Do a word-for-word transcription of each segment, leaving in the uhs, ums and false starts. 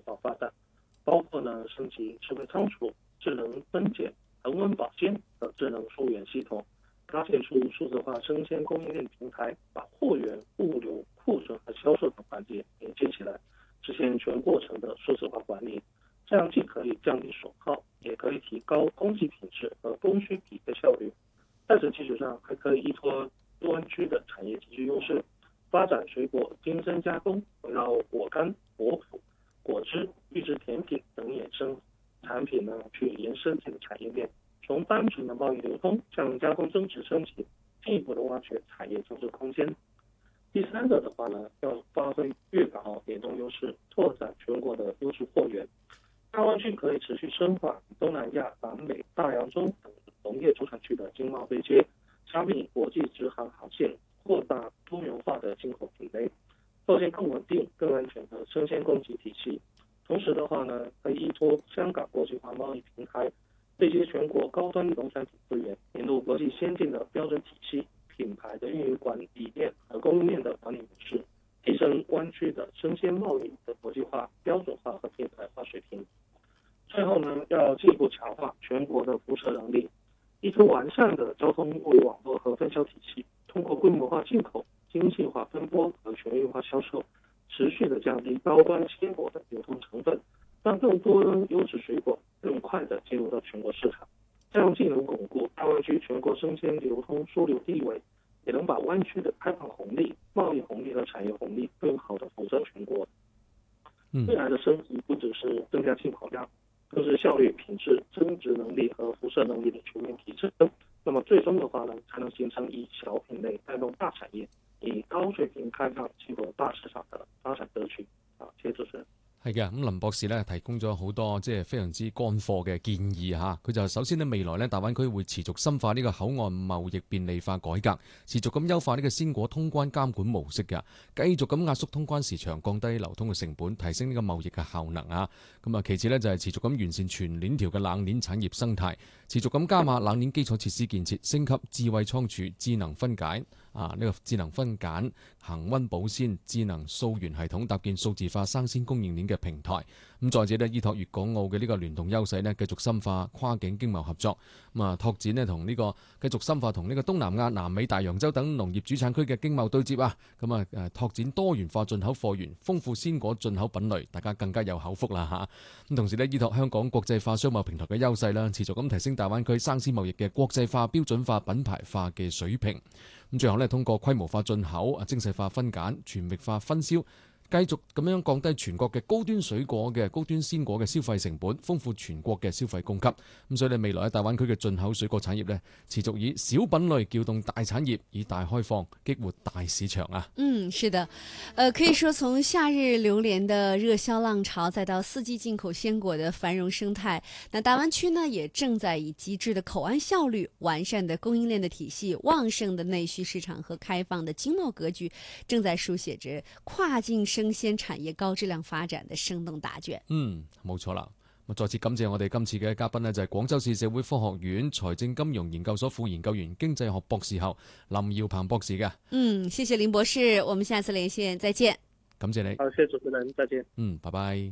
化发展，包括呢升级智慧仓储、智能分拣、恒温保鲜的智能溯源系统，搭建出数字化生鲜供应链平台，把货源、物流、库存和销售等环节连接起来，实现全过程的数字化管理。这样既可以降低损耗，也可以提高供给品质和供需匹配效率。在此基础上，还可以依托湾区的产业极具优势，发展水果精深加工，围绕果干、果脯、果汁、预制甜品等衍生产品呢，去延伸这个产业链，从单纯的贸易流通向加工增值升级，进一步的挖掘产业增值空间。第三个的话呢，要发挥粤港澳联动优势，拓展全国的优质货源。大湾区可以持续深化东南亚、南美、大洋洲等农业主产区的经贸对接，加密国际直航航线，扩大多元化的进口品类，构建更稳定、更安全的生鲜供给体系。同时的话呢，可以依托香港国际化贸易平台，对接全国高端农产品资源，引入国际先进的标准体系、品牌的运营管理理念和供应链的管理模式，提升湾区的生鲜贸易的国际化、标准化和品牌化水平。最后呢，要进一步强化全国的辐射能力，依托完善的交通物流网络和分销体系，通过规模化进口、精细化分拨和全域化销售，持续的降低高端鲜果的流通成本，让更多的优质水果更快的进入到全国市场。这样既能巩固大湾区全国生鲜流通枢纽地位，也能把湾区的开放红利、贸易红利和产业红利更好的辐射全国。未来的升级不只是增加进口量，更是效率、品质、增值能力和辐射能力的全面提升。那么最终的话呢，才能形成以小品类带动大产业，以高水平開放進入大市場嘅發展格局。啊，謝謝主持人。 係嘅，咁林博士咧提供咗好多即係非常之乾貨嘅建議嚇。佢就首先呢，未來咧大灣區會持續深化呢個口岸貿易便利化改革，持續咁優化呢個鮮果通關監管模式嘅，繼續咁壓縮通關時長，降低流通嘅成本，提升呢個貿易嘅效能啊。咁啊，其次呢，就係持續咁完善全鏈條嘅冷鏈產業生態，持續咁加碼冷鏈基礎設施建設，升級智慧倉儲、智能分解啊呢個智能分揀、恆溫保鮮、智能溯源系統，搭建數字化生鮮供應鏈嘅平台。咁再者呢，依託粵港澳嘅呢個聯動優勢呢，繼續深化跨境經貿合作，咁啊拓展呢同呢個繼續深化同呢個東南亞、南美、大洋洲等農業主產區嘅經貿對接啊，咁啊誒拓展多元化進口貨源，豐富鮮果進口品類，大家更加有口福啦嚇。咁同時呢，依託香港國際化商貿平台嘅優勢啦，持續咁提升大灣區生鮮貿易嘅國際化、標準化、品牌化嘅水平。咁最後呢，通過規模化進口、啊精細化分揀、全域化分銷，繼續咁樣降低全國嘅高端水果嘅高端鮮果嘅消費成本，豐富全國嘅消費供給。咁所以你未來喺大灣區嘅進口水果產業呢，持續以小品類撬動大產業，以大開放激活大市場啊！ 嗯，是的，呃，可以說從夏日榴蓮的熱銷浪潮，再到四季進口鮮果的繁榮生態，那大灣區呢也正在以極致的口岸效率、完善的供應鏈的體系、旺盛的內需市場和開放的經貿格局，正在書寫着跨境生鮮產業高質量發展的生動答卷。 嗯，冇錯啦。再次感謝我哋今次嘅嘉賓呢，就係廣州市社會科學院財政金融研究所副研究員、經濟學博士後林耀鵬博士嘅。 嗯，謝謝林博士，我們下次連線，再見。 感謝你。 好，謝謝主持人，再見。 嗯，拜拜。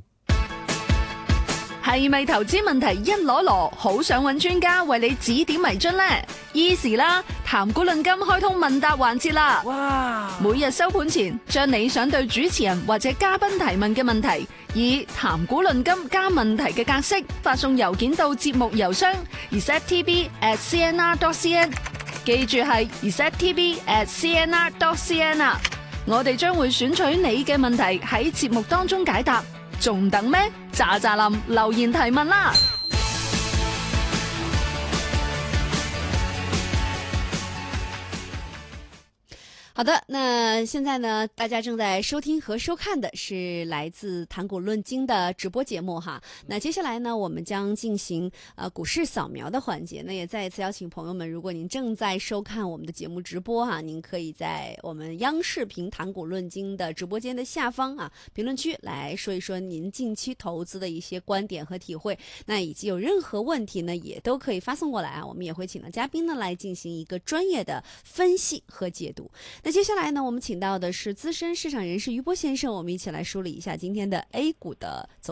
係咪投資問題一籮籮，好想揾專家為你指點迷津呢？ Easy 啦，談股論金開通問答環節啦！哇！每日收盤前，將你想對主持人或者嘉賓提問嘅問題，以談股論金加問題嘅格式發送郵件到節目郵箱 r s e t t v at c n r dot c n， 記住係 r s e t t v at c n r dot c n 啊！我哋將會選取你嘅問題喺節目當中解答。仲等咩？喳喳林留言提問啦！ 好的，那現在呢，大家正在收聽和收看的是來自談股論金的直播節目哈。那接下來呢，我們將進行呃股市掃描的環節。那也再一次邀請朋友們，如果您正在收看我們的節目直播哈，您可以在我們央視頻談股論金的直播間的下方啊評論區來說一說您近期投資的一些觀點和體會。那以及有任何問題呢，也都可以發送過來啊，我們也會請到嘉賓呢來進行一個專業的分析和解讀。那接下來呢，我們請到的是資深市場人士余波先生，我們一起來梳理一下今天的 A 股的走